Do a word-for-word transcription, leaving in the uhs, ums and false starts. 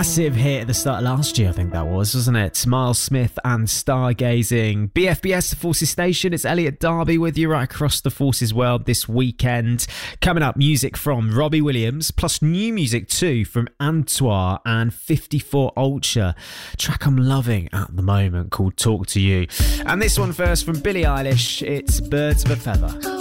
Massive hit at the start of last year, I think that was, wasn't it? Miles Smith and Stargazing. B F B S, the Forces Station. It's Elliot Darby with you right across the Forces world this weekend. Coming up, music from Robbie Williams, plus new music too from Antoine and fifty-four Ultra. Track I'm loving at the moment called Talk to You. And this one first from Billie Eilish. It's Birds of a Feather.